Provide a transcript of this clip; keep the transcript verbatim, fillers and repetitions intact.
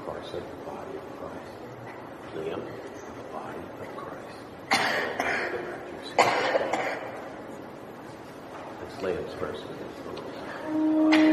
Carson, the body of Christ. Liam, the body of Christ. That's Liam's first minute.